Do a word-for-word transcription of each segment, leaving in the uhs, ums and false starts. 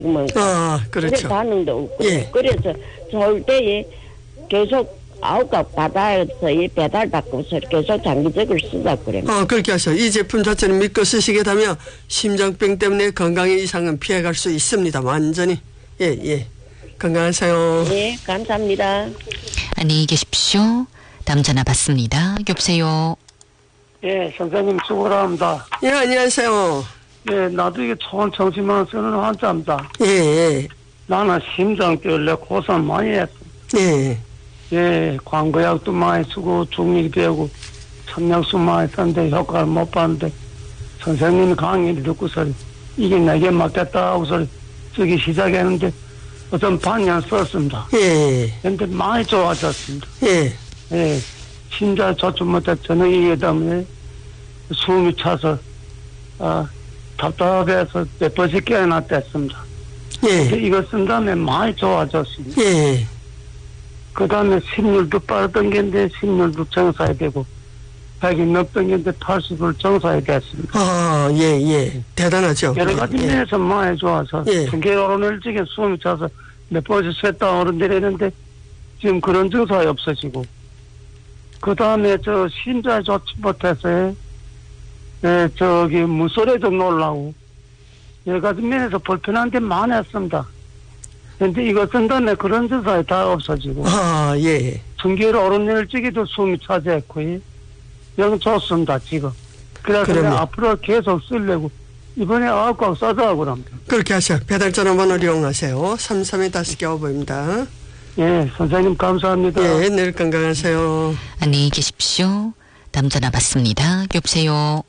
뭐 아, 그렇죠. 반응도 없고. 예. 그래서 서울대에 계속 아홉갑 받아서 이 배달받고서 계속 장기적으로 쓰자 그래요. 어, 그렇게 하셔. 이 제품 자체는 믿고 쓰시게 되면 심장병 때문에 건강에 이상은 피해갈 수 있습니다. 완전히. 예, 예. 건강하세요. 예, 감사합니다. 안녕히 계십시오. 다음 전화 받습니다. 여보세요. 예, 선생님 수고합니다. 예, 안녕하세요. 예, 나도 이게 좋은 정신만 쓰는 환자입니다. 예, 예. 나는 심장 때문에 고생 많이 했어. 예. 예, 광고약도 많이 쓰고 중립 되고 천약수 많이 썼는데 효과를 못 봤는데 선생님 강의를 듣고서 이게 내게 맞겠다 하고서 쓰기 시작했는데 어떤 반년 썼습니다. 예. 근데 많이 좋아졌습니다. 예. 예, 심장 저축 못해 저녁이기 때문에 숨이 차서 아, 답답해서 몇 번씩 깨어났댔습니다. 예. 이거 쓴 다음에 많이 좋아졌습니다. 예. 그 다음에 심률도 빠르던 게인데 심률도 정상이 되고 백이 넘던 게인데 팔십을 정상이 됐습니다. 아, 예, 예. 대단하죠. 여러 가지 예. 면에서 많이 좋아서 예. 전개 오르내리지게 숨이 차서 몇 번씩 쇳다 오르내리는데 지금 그런 증상이 없어지고 그 다음에 저 심장이 좋지 못해서 예, 저기 물소리도 놀라고 여러 가지 면에서 불편한 게 많았습니다. 근데 이거 쓴 다음에 그런 증상이 다 없어지고 아, 예. 전기로 오르내리지기도 숨이 차지했고 영 좋습니다 지금. 그래서 그러면. 앞으로 계속 쓰려고 이번에 아홉 써자고 그럽니다. 그렇게 하세요. 배달 전화번호를 이용하세요. 삼삼이 다섯 개 오버입니다. 예, 선생님 감사합니다. 예, 늘 건강하세요. 안녕히 계십시오. 다음 전화 받습니다. 여보세요.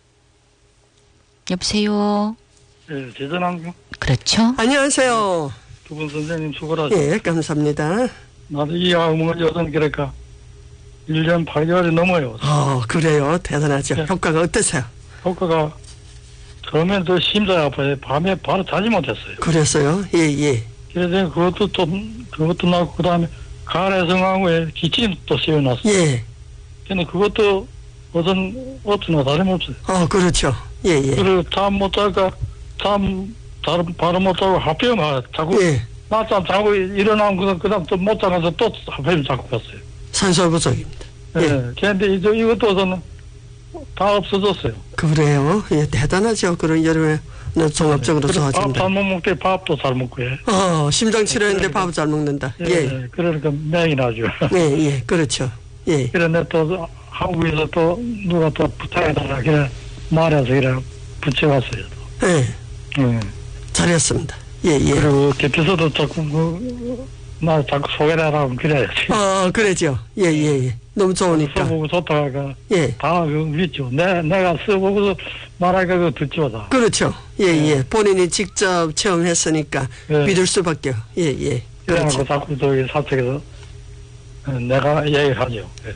여보세요. 예, 제전환경 그렇죠. 안녕하세요. 두 분 선생님 수고하셨습니다. 예, 감사합니다. 나도 이 약물 요즘 그러니까 일 년 팔 개월이 넘어요. 어, 그래요. 대단하죠. 네. 효과가 어떠세요? 효과가 처음엔 더 심장이 아파요. 밤에 바로 자지 못했어요. 그랬어요? 예, 예. 그래서 그것도 또 그것도 나고 그 다음에 간해성하고 기침도 씌워놨어요. 예. 근데 그것도 어떤 어쩌나 다름없어요. 어, 그렇죠. 예, 예. 그리고 잠 못 자니까 잠 바로 바로 못 자고 하필 막 자꾸 예. 낮잠 자고 일어나면 그다음 또 못 자면서 또 하필 자꾸 갔어요. 산소 부족입니다. 예. 예. 그런데 이제 이것도 저는 다 없어졌어요. 그래요. 예, 대단하죠. 그런 여름에는 종합적으로 밥 좋아집니다. 잘못 먹게 밥도 잘 먹고 해. 어, 심장 치료했는데 그러니까. 밥을 잘 먹는다. 예. 예. 예. 그러니까 맹이 나죠. 예, 예. 그렇죠. 예. 그런데 또 한국에서 또 누가 또 부탁해달라 그래 말해서 그래 붙여왔어요. 예. 예. 잘했습니다. 예, 예. 그리고 개표소도 자꾸 그, 나 자꾸 소개를 하라고 그래야지. 어, 그러죠. 예, 예, 예. 너무 좋으니까. 써보고 좋다가 예. 다 그 믿죠. 내, 내가 써보고서 말하니까 그거 듣죠 다. 그렇죠. 예, 예. 예. 본인이 직접 체험했으니까 예. 믿을 수밖에. 예, 예. 그래갖고 그렇죠. 자꾸 저기 사측에서 내가 얘기를 하죠. 예.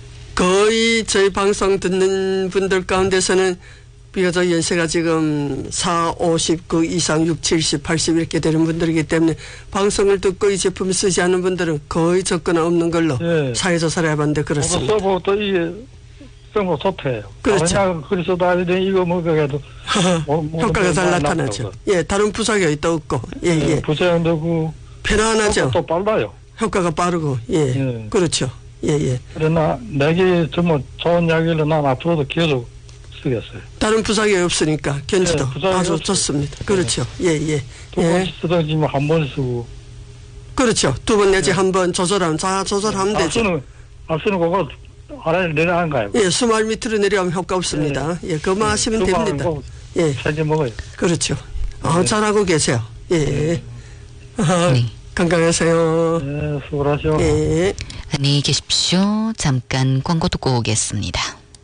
거의 저희 방송 듣는 분들 가운데서는 비교적 연세가 지금 사, 오십, 그 이상 육, 칠십, 팔십 이렇게 되는 분들이기 때문에 방송을 듣고 이 제품을 쓰지 않는 분들은 거의 접근 없는 걸로 예. 사회조사를 해봤는데 저도 그렇습니다. 써보고 또 이게 써보고 좋대요. 그렇죠. 그냥 그래서 나중에 이거 먹어도 뭐, 뭐, 효과가 뭐 잘 많이 나타나죠. 났다고. 예, 다른 부작용이 또 없고. 예, 예. 부작용도 그 편안하죠. 또 빨라요. 효과가 빠르고. 예. 예. 그렇죠. 예, 예. 그러나 내게 정말 좋은 약을 난 앞으로도 계속 쓰겠어요. 다른 부작용이 없으니까 견지도 예, 부작용이 아주 없어요. 좋습니다. 그렇죠. 예, 예. 두 예. 번 쓰든지 뭐 한 번 쓰고. 그렇죠. 두 번 내지 한 번 조절하면 자 조절하면 되죠. 앞서는 앞서는 그거 아래를 내려간 거예요. 예, 수말 밑으로 내려가면 효과 없습니다. 예, 그만 하시면 됩니다. 예, 세개 먹어요. 그렇죠. 아, 네. 잘하고 계세요. 예. 아, 네. 건강하세요. 네, 수고하시오. 예. 안녕히 계십시오. 잠깐 광고 듣고 오겠습니다.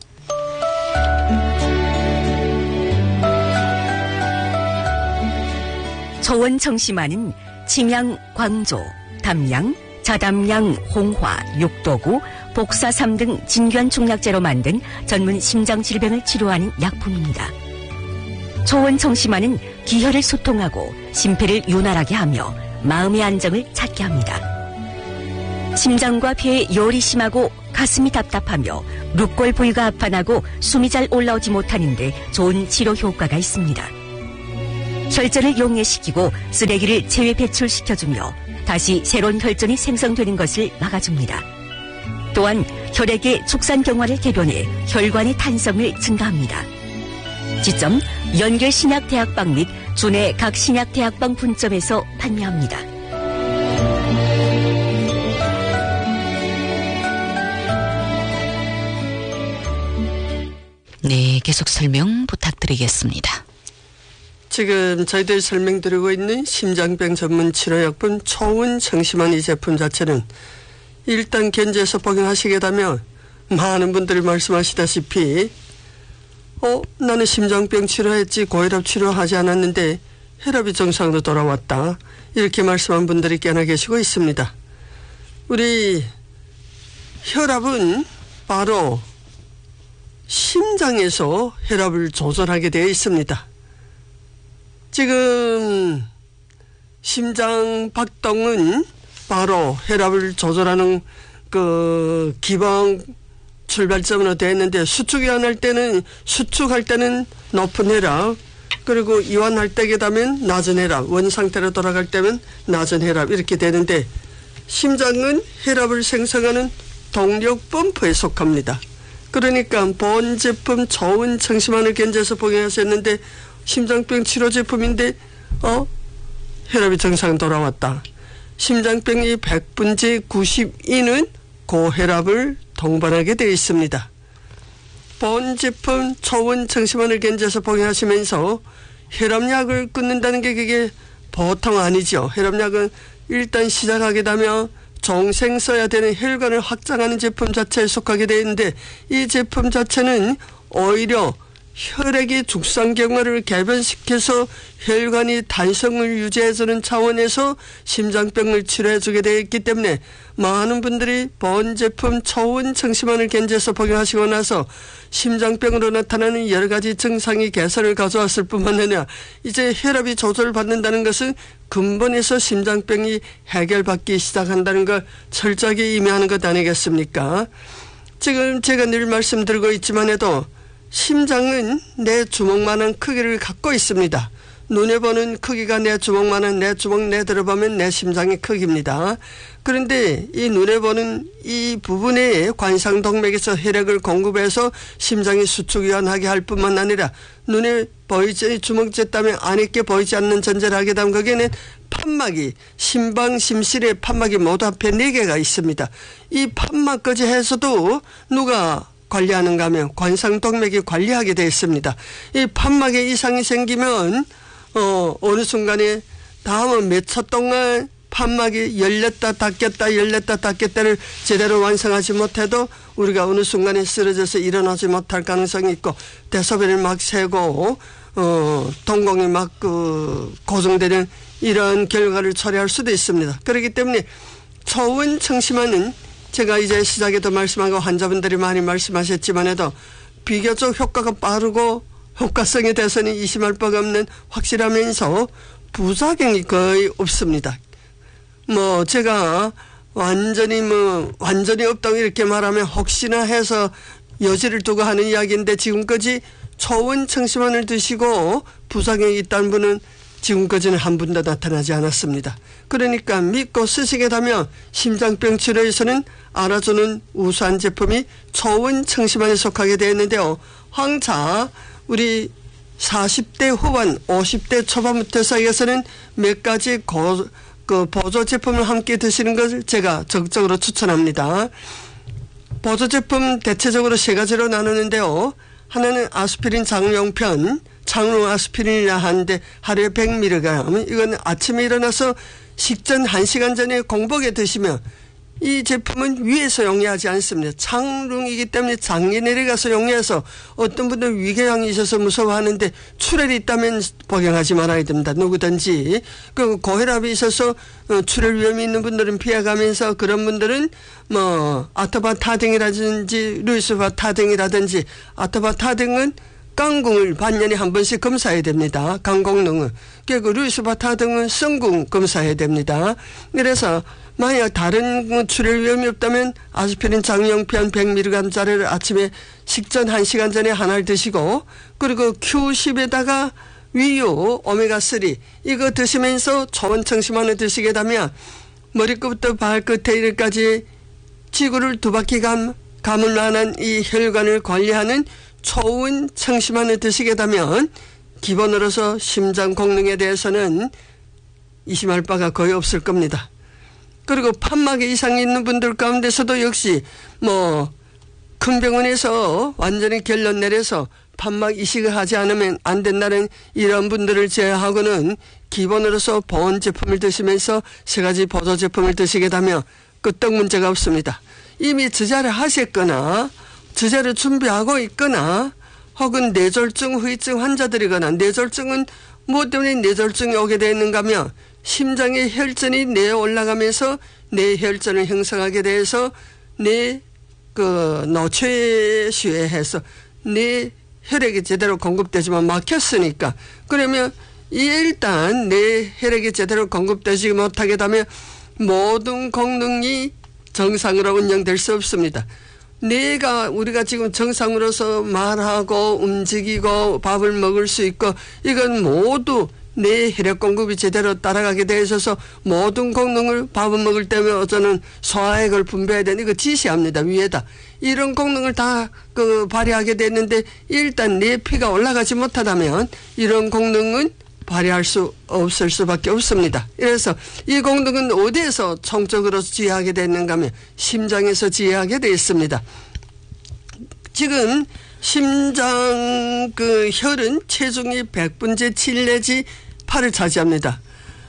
초원 청심환은 침양, 광조, 담양, 자담양, 홍화, 육도구, 복사삼 등 진귀한 중약재로 만든 전문 심장 질병을 치료하는 약품입니다. 초원 청심환은 기혈을 소통하고 심폐를 윤활하게 하며 마음의 안정을 찾게 합니다. 심장과 폐에 열이 심하고 가슴이 답답하며 룻골 부위가 아파나고 숨이 잘 올라오지 못하는데 좋은 치료 효과가 있습니다. 혈전을 용해시키고 쓰레기를 체외 배출시켜주며 다시 새로운 혈전이 생성되는 것을 막아줍니다. 또한 혈액의 축산경화를 개변해 혈관의 탄성을 증가합니다. 지점 연결신약대학방 및 주내 각 신약대학방 분점에서 판매합니다. 네, 계속 설명 부탁드리겠습니다. 지금 저희들이 설명드리고 있는 심장병 전문 치료약품 초운 청심환 이 제품 자체는 일단 견제해서 복용하시게 되면 많은 분들이 말씀하시다시피 어 나는 심장병 치료했지 고혈압 치료하지 않았는데 혈압이 정상으로 돌아왔다. 이렇게 말씀한 분들이 꽤나 계시고 있습니다. 우리 혈압은 바로 심장에서 혈압을 조절하게 되어 있습니다. 지금 심장 박동은 바로 혈압을 조절하는 그 기본 출발점으로 되어 있는데 수축이 안 할 때는 수축할 때는 높은 혈압, 그리고 이완할 때게 되면 낮은 혈압, 원상태로 돌아갈 때면 낮은 혈압 이렇게 되는데 심장은 혈압을 생성하는 동력 펌프에 속합니다. 그러니까 본 제품 좋은 청심환을 견제해서 복용하셨는데 심장병 치료 제품인데 어 혈압이 정상 돌아왔다. 심장병이 백 분의 구십이는 고혈압을 동반하게 되어 있습니다. 본 제품 초원 청심환을 견제해서 복용하시면서 혈압약을 끊는다는 게 그게 보통 아니죠. 혈압약은 일단 시작하게 되면 종생 써야 되는 혈관을 확장하는 제품 자체에 속하게 되어 있는데 이 제품 자체는 오히려 혈액의 죽상경화를 개변시켜서 혈관이 탄성을 유지해주는 차원에서 심장병을 치료해주게 되어 있기 때문에 많은 분들이 본 제품 초운 청심환을 견제해서 복용하시고 나서 심장병으로 나타나는 여러 가지 증상이 개선을 가져왔을 뿐만 아니라 이제 혈압이 조절받는다는 것은 근본에서 심장병이 해결받기 시작한다는 걸 철저하게 의미하는 것 아니겠습니까? 지금 제가 늘 말씀드리고 있지만 해도 심장은 내 주먹만한 크기를 갖고 있습니다. 눈에 보는 크기가 내 주먹만한 내 주먹 내들어보면 내 심장의 크기입니다. 그런데 이 눈에 보는 이 부분에 관상동맥에서 혈액을 공급해서 심장이 수축이완하게 할 뿐만 아니라 눈에 보이지 주먹쥐 땀에 안 있게 보이지 않는 전제를 하게 되면 거기에는 판막이 심방 심실에 판막이 모두 합해 네 개가 있습니다. 이 판막까지 해서도 누가 관리하는가 하면 관상동맥이 관리하게 되어 있습니다. 이 판막에 이상이 생기면 어, 어느 순간에 다음은 몇 초 동안 판막이 열렸다 닫혔다 열렸다 닫혔다를 제대로 완성하지 못해도 우리가 어느 순간에 쓰러져서 일어나지 못할 가능성이 있고 대소변을 막 새고 어, 동공이 막 그 고정되는 이런 결과를 초래할 수도 있습니다. 그렇기 때문에 초원 청심환은 제가 이제 시작에도 말씀하고 환자분들이 많이 말씀하셨지만 해도 비교적 효과가 빠르고 효과성에 대해서는 의심할 바가 없는 확실하면서 부작용이 거의 없습니다. 뭐 제가 완전히 뭐 완전히 없다고 이렇게 말하면 혹시나 해서 여지를 두고 하는 이야기인데 지금까지 초원 청심환을 드시고 부작용이 있다는 분은 지금까지는 한 분도 나타나지 않았습니다. 그러니까 믿고 쓰시게 되면 심장병 치료에서는 알아주는 우수한 제품이 초원 청심환에 속하게 되어 있는데요. 황차 우리 사십 대 후반 오십 대 초반부터 사이에서는 몇 가지 고, 그 보조 제품을 함께 드시는 것을 제가 적극적으로 추천합니다. 보조 제품 대체적으로 세 가지로 나누는데요. 하나는 아스피린 장용편, 장롱 아스피린이라 하는데 하루에 백 밀리그램. 이건 아침에 일어나서 식전 한 시간 전에 공복에 드시면 이 제품은 위에서 용이하지 않습니다. 장롱이기 때문에 장에 내려가서 용이해서 어떤 분들은 위궤양이 있어서 무서워하는데 출혈이 있다면 복용하지 말아야 됩니다. 누구든지. 그 고혈압이 있어서 출혈 위험이 있는 분들은 피해가면서 그런 분들은 뭐 아토바타등이라든지 루이스바타등이라든지 아토바타등은 강궁을 반년에 한 번씩 검사해야 됩니다. 강공능은. 그리고 루이스바타등은 성궁 검사해야 됩니다. 그래서 만약 다른 출혈 위험이 없다면 아스피린 장용편 백 밀리그램짜리를 아침에 식전 한 시간 전에 하나를 드시고 그리고 큐 십에다가 위유, 오메가삼 이거 드시면서 좋은 청심환을 드시게 되면 머리끝부터 발끝에 이르까지 지구를 두 바퀴 감, 감을 만한 이 혈관을 관리하는 좋은 청심환을 드시게 되면 기본으로서 심장功能에 대해서는 의심할 바가 거의 없을 겁니다. 그리고 판막에 이상이 있는 분들 가운데서도 역시 뭐 큰 병원에서 완전히 결론 내려서 판막 이식을 하지 않으면 안 된다는 이런 분들을 제외하고는 기본으로서 보온 제품을 드시면서 세 가지 보조 제품을 드시게 되면 끄떡 문제가 없습니다. 이미 주자를 하셨거나 주자를 준비하고 있거나 혹은 뇌졸중 후유증 환자들이거나 뇌졸중은 뭐 때문에 뇌졸중이 오게 되어 있는가 하면 심장의 혈전이 뇌에 올라가면서 뇌혈전을 형성하게 돼서 뇌 그 노폐수에 해서 뇌 혈액이 제대로 공급되지만 막혔으니까 그러면 일단 뇌 혈액이 제대로 공급되지 못하게 되면 모든功能이 정상으로 운영될 수 없습니다. 뇌가 우리가 지금 정상으로서 말하고 움직이고 밥을 먹을 수 있고 이건 모두 뇌 혈액 공급이 제대로 따라가게 돼 있어서 모든功能을 밥을 먹을 때면 어쩌는 소화액을 분비해야 되는 이거 지시합니다. 위에다. 이런功能을 다 그 발휘하게 됐는데 일단 뇌 피가 올라가지 못하다면 이런功能은 발휘할 수 없을 수밖에 없습니다. 그래서 이功能은 어디에서 총적으로 지휘하게 됐는가 하면 심장에서 지휘하게 되어 있습니다. 지금 심장 그 혈은 체중이 백분의 칠 내지 팔을 차지합니다.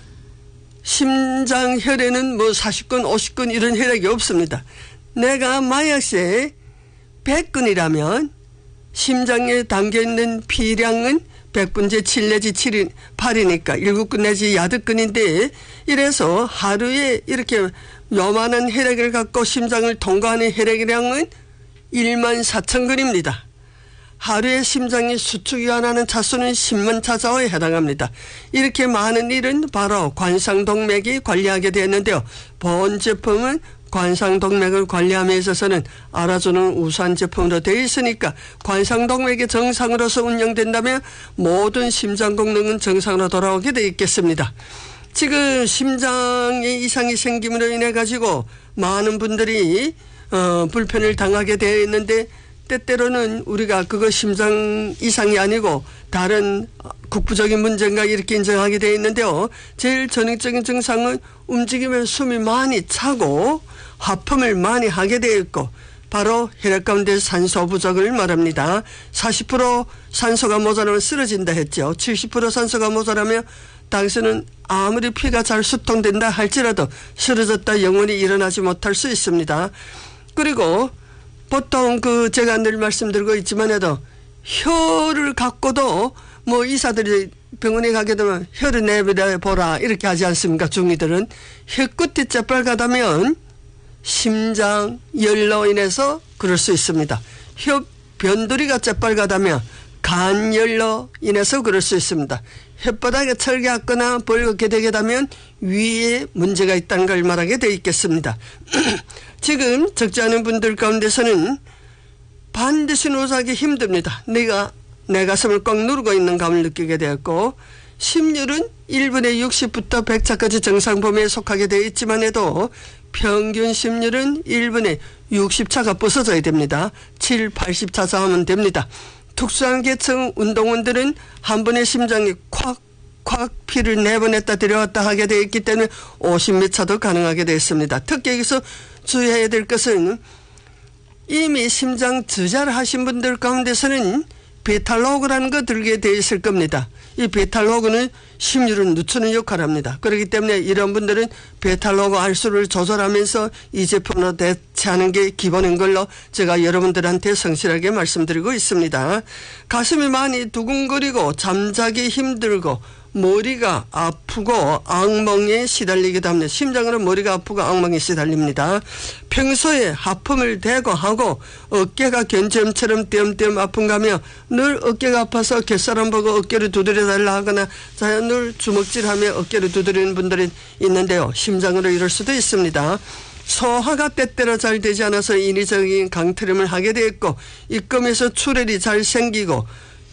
심장 혈에는 뭐 사십 근, 오십 근 이런 혈액이 없습니다. 내가 마약세 백 근이라면 심장에 담겨있는 피량은 백분의 칠 내지 칠, 팔이니까 일곱 근 내지 여덟 근인데 이래서 하루에 이렇게 요만한 혈액을 갖고 심장을 통과하는 혈액량은 일만 사천 근입니다. 하루에 심장이 수축이완하는 차수는 십만 차자에 해당합니다. 이렇게 많은 일은 바로 관상동맥이 관리하게 되었는데요. 보온 제품은 관상동맥을 관리함에 있어서는 알아주는 우수한 제품으로 되어 있으니까 관상동맥이 정상으로서 운영된다면 모든 심장功能은 정상으로 돌아오게 되어 있겠습니다. 지금 심장에 이상이 생김으로 인해 가지고 많은 분들이 어, 불편을 당하게 되어 있는데 때때로는 우리가 그거 심장 이상이 아니고 다른 국부적인 문제인가 이렇게 인정하게 되어 있는데요. 제일 전형적인 증상은 움직이면 숨이 많이 차고 하품을 많이 하게 되어 있고 바로 혈액 가운데 산소 부족을 말합니다. 사십 퍼센트 산소가 모자라면 쓰러진다 했죠. 칠십 퍼센트 산소가 모자라면 당신은 아무리 피가 잘 수통된다 할지라도 쓰러졌다 영원히 일어나지 못할 수 있습니다. 그리고 보통 그 제가 늘 말씀드리고 있지만 해도 혀를 갖고도 뭐 의사들이 병원에 가게 되면 혀를 내보라 이렇게 하지 않습니까? 중이들은 혀 끝이 재빨가다면 심장 열로 인해서 그럴 수 있습니다. 혀 변두리가 재빨가다면 간열로 인해서 그럴 수 있습니다. 혓바닥에 철개하거나 벌겋게 되게 되면 위에 문제가 있다는 걸 말하게 되어 있겠습니다. 지금 적지 않은 분들 가운데서는 반드시 누워자기 힘듭니다. 내가 내 가슴을 꽉 누르고 있는 감을 느끼게 되었고 심률은 일 분에 육십부터 백 차까지 정상 범위에 속하게 되어 있지만 해도 평균 심률은 일 분에 육십 차가 부서져야 됩니다. 칠, 팔십 차 하면 됩니다. 특수한 계층 운동원들은 한 번에 심장이 콱콱 피를 내보냈다 들여왔다 하게 되어 있기 때문에 오십 몇 차도 가능하게 되어 있습니다. 특히 여기서 주의해야 될 것은 이미 심장 주자를 하신 분들 가운데서는 베탈로그라는 거 들게 되어 있을 겁니다. 이 베탈로그는 심률을 늦추는 역할을 합니다. 그렇기 때문에 이런 분들은 베탈로그 알수를 조절하면서 이 제품으로 대체하는 게 기본인 걸로 제가 여러분들한테 성실하게 말씀드리고 있습니다. 가슴이 많이 두근거리고 잠자기 힘들고 머리가 아프고 악몽에 시달리기도 합니다. 심장으로 머리가 아프고 악몽에 시달립니다. 평소에 하품을 대고 하고 어깨가 견점처럼 띄엄띄엄 아픈가 하며 늘 어깨가 아파서 곁사람 보고 어깨를 두드려달라 하거나 늘 주먹질하며 어깨를 두드리는 분들이 있는데요. 심장으로 이럴 수도 있습니다. 소화가 때때로 잘 되지 않아서 인위적인 강트림을 하게 되었고 입금에서 출혈이 잘 생기고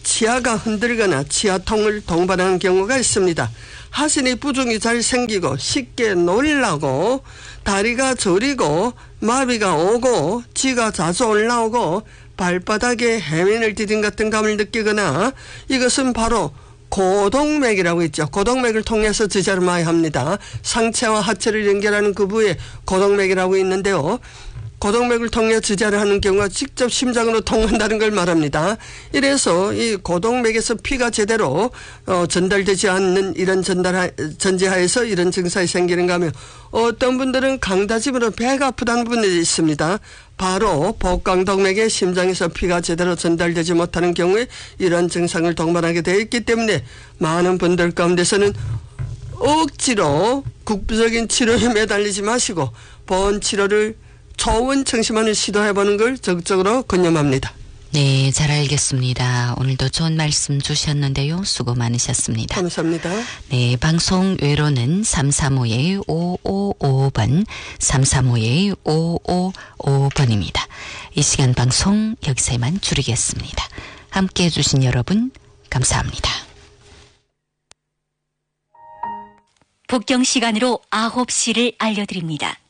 치아가 흔들거나 치아통을 동반하는 경우가 있습니다. 하신이 부종이 잘 생기고 쉽게 놀라고 다리가 저리고 마비가 오고 쥐가 자주 올라오고 발바닥에 해민을 디딘 같은 감을 느끼거나 이것은 바로 고동맥이라고 있죠. 고동맥을 통해서 지자를 마야 합니다. 상체와 하체를 연결하는 그 부위에 고동맥이라고 있는데요. 고동맥을 통해 지자를 하는 경우가 직접 심장으로 통한다는 걸 말합니다. 이래서 이 고동맥에서 피가 제대로 어, 전달되지 않는 이런 전달 전제하에서 이런 증상이 생기는가 하면 어떤 분들은 강다짐으로 배가 아프다는 분들이 있습니다. 바로 복강동맥에 심장에서 피가 제대로 전달되지 못하는 경우에 이런 증상을 동반하게 되어 있기 때문에 많은 분들 가운데서는 억지로 국부적인 치료에 매달리지 마시고 보험 치료를 초원 청심환을 시도해보는 걸 적극적으로 권유합니다. 네, 잘 알겠습니다. 오늘도 좋은 말씀 주셨는데요. 수고 많으셨습니다. 감사합니다. 네, 방송 외로는 삼삼오 오오오오 번, 삼삼오 오오오오 번입니다. 이 시간 방송 여기서 이만 줄이겠습니다. 함께해 주신 여러분 감사합니다. 복경 시간으로 아홉 시를 알려드립니다.